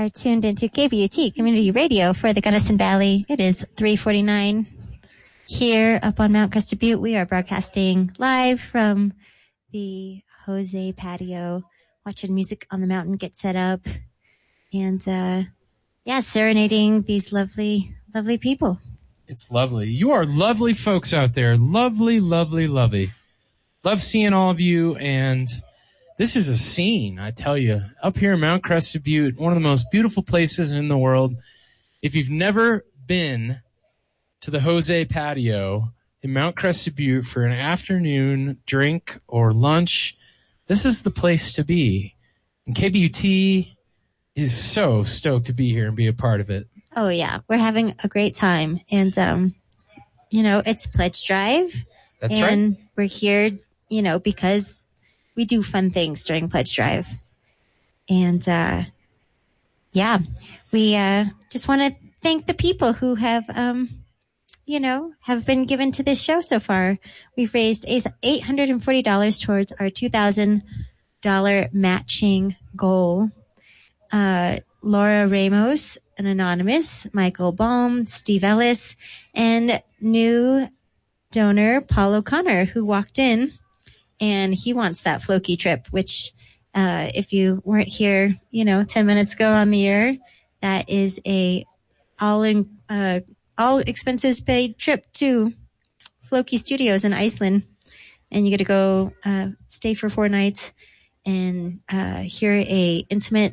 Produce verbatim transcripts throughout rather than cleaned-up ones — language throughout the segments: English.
are tuned into K B U T Community Radio for the Gunnison Valley. It is three forty-nine here up on Mount Crested Butte. We are broadcasting live from the Jose patio, watching music on the mountain get set up, and uh, yeah, serenading these lovely, lovely people. It's lovely. You are lovely folks out there. Lovely, lovely, lovely. Love seeing all of you, and this is a scene, I tell you. Up here in Mount Crested Butte, one of the most beautiful places in the world. If you've never been to the Jose patio in Mount Crested Butte for an afternoon drink or lunch, this is the place to be. And K B U T is so stoked to be here and be a part of it. Oh, yeah. We're having a great time. And, um, you know, it's Pledge Drive. That's and right. And we're here, you know, because we do fun things during Pledge Drive. And, uh, yeah, we uh, just want to thank the people who have, um, you know, have been given to this show so far. We've raised eight hundred forty dollars towards our two thousand dollars matching goal. Uh, Laura Ramos, an anonymous, Michael Baum, Steve Ellis, and new donor Paul O'Connor, who walked in. And he wants that Floki trip, which, uh, if you weren't here, you know, ten minutes ago on the air, that is a all in, uh, all expenses paid trip to Floki Studios in Iceland. And you get to go, uh, stay for four nights and, uh, hear a intimate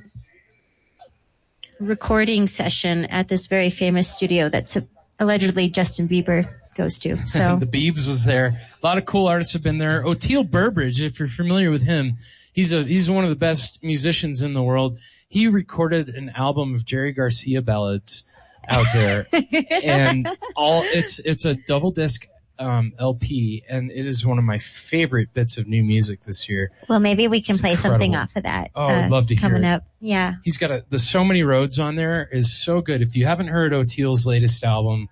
recording session at this very famous studio that's allegedly Justin Bieber goes to. So the Biebs was there. A lot of cool artists have been there. Oteil Burbridge, if you're familiar with him, he's a he's one of the best musicians in the world. He recorded an album of Jerry Garcia ballads out there, and all it's it's a double disc um, L P, and it is one of my favorite bits of new music this year. Well, maybe we can it's play incredible. something off of that. Oh, I'd love to hear coming it. up. Yeah, he's got a the So Many Roads on there is so good. If you haven't heard Oteil's latest album.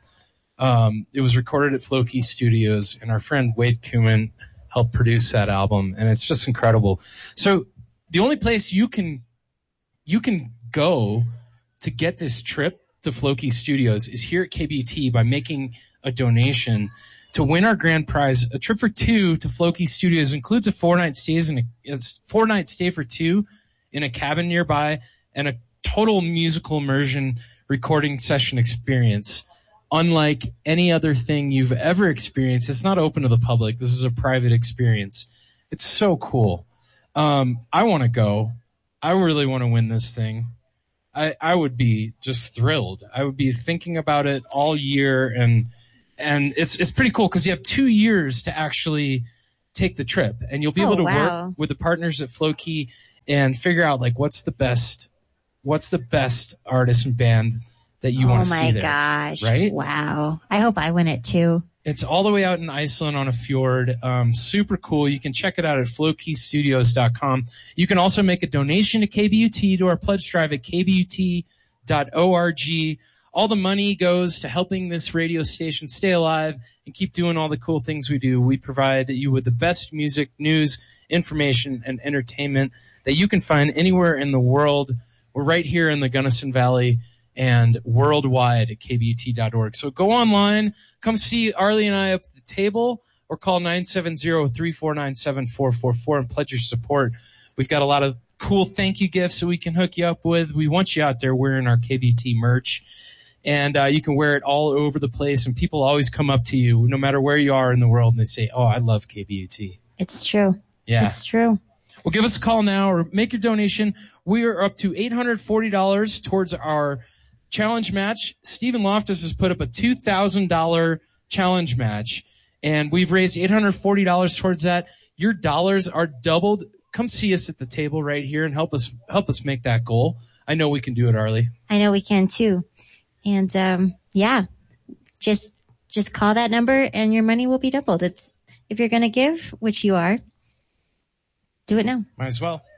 Um, it was recorded at Floki Studios, and our friend Wade Kuman helped produce that album, and it's just incredible. So the only place you can you can go to get this trip to Floki Studios is here at K B U T by making a donation to win our grand prize. A trip for two to Floki Studios includes a four night stays in a, a four night stay for two in a cabin nearby, and a total musical immersion recording session experience. Unlike any other thing you've ever experienced, it's not open to the public. This is a private experience. It's so cool. Um, I want to go. I really want to win this thing. I, I would be just thrilled. I would be thinking about it all year, and and it's it's pretty cool because you have two years to actually take the trip, and you'll be able oh, to wow. work with the partners at Floki and figure out like what's the best, what's the best artist and band that you oh want to see there. Oh my gosh. Right? Wow. I hope I win it too. It's all the way out in Iceland on a fjord. Um, super cool. You can check it out at floki studios dot com. You can also make a donation to K B U T to our pledge drive at k b u t dot org. All the money goes to helping this radio station stay alive and keep doing all the cool things we do. We provide you with the best music, news, information, and entertainment that you can find anywhere in the world. We're right here in the Gunnison Valley and worldwide at k b u t dot org. So go online, come see Arlie and I up at the table, or call nine seven zero, three four nine, seven four four four and pledge your support. We've got a lot of cool thank you gifts that we can hook you up with. We want you out there wearing our K B U T merch, and uh, you can wear it all over the place, and people always come up to you no matter where you are in the world, and they say, oh, I love K B U T. It's true. Yeah. It's true. Well, give us a call now or make your donation. We are up to eight hundred forty dollars towards our challenge match. Stephen Loftus has put up a two thousand dollars challenge match, and we've raised eight hundred forty dollars towards that. Your dollars are doubled. Come see us at the table right here and help us help us make that goal. I know we can do it, Arlie. I know we can too. And um, yeah, just just call that number and your money will be doubled. It's if you're going to give, which you are, do it now. Might as well.